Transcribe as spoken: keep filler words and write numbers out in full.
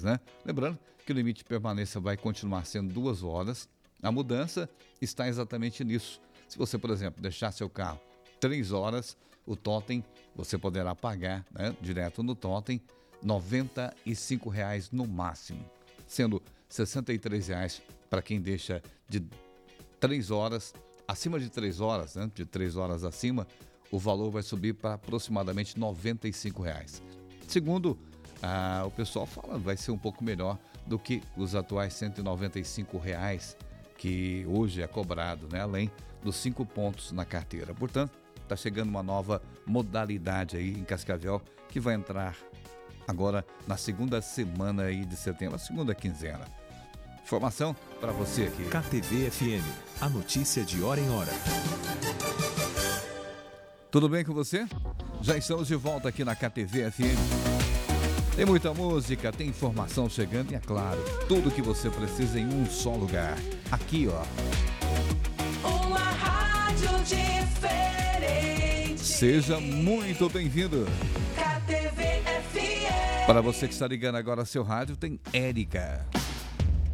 dias, né? Lembrando que o limite de permanência vai continuar sendo duas horas. A mudança está exatamente nisso. Se você, por exemplo, deixar seu carro três horas, o totem você poderá pagar, né, direto no totem, noventa e cinco reais no máximo, sendo sessenta e três reais para quem deixa de três horas, acima de três horas, né, de três horas acima, o valor vai subir para aproximadamente noventa e cinco reais. Segundo ah, o pessoal fala, vai ser um pouco melhor do que os atuais cento e noventa e cinco reais que hoje é cobrado, né, além dos cinco pontos na carteira. Portanto, está chegando uma nova modalidade aí em Cascavel que vai entrar agora na segunda semana aí de setembro, a segunda quinzena. Informação para você aqui. K T V F M, a notícia de hora em hora. Tudo bem com você? Já estamos de volta aqui na K T V F M. Tem muita música, tem informação chegando e, é claro, tudo que você precisa em um só lugar. Aqui, ó. Uma rádio diferente. Seja muito bem-vindo. K T V F M. Para você que está ligando agora seu rádio, tem Érica.